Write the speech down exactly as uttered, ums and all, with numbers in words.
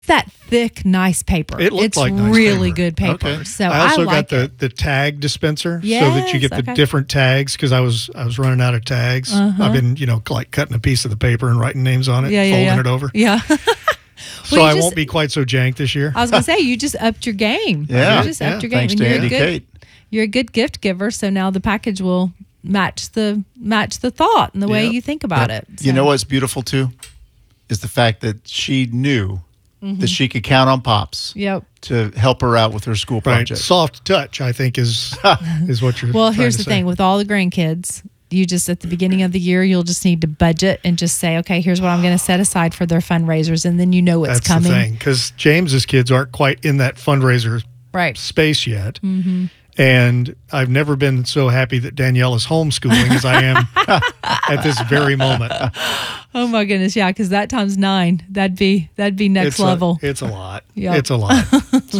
that thick, nice paper. It looked it's like nice really paper. good paper. Okay. So I also I like got the, it. the tag dispenser so Yes, that you get the okay. different tags because I was I was running out of tags. Uh-huh. I've been, you know, like cutting a piece of the paper and writing names on it, Yeah, yeah, folding yeah. it over. Yeah. So Well, you I just- won't be quite so jank this year. I was gonna say you just upped your game. Yeah. You just Yeah. upped your game. Thanks and to you're Andy a good, Kate. You're a good gift giver, so now the package will match the match the thought and the way Yep. you think about Yep. it. You So- know what's beautiful too? Is the fact that she knew that she could count on Pops Yep. to help her out with her school Right. project. Soft touch, I think, is is what you're Well, trying here's to the say. thing with all the grandkids. You just at the beginning of the year, you'll just need to budget and just say, okay, here's what I'm going to set aside for their fundraisers, and then you know what's That's coming. the thing, because James's kids aren't quite in that fundraiser Right. space yet. Mm-hmm. And I've never been so happy that Danielle is homeschooling as I am at this very moment. Oh my goodness, yeah, because that times nine, that'd be that'd be next It's a- level. it's a lot. Yep. It's a lot. So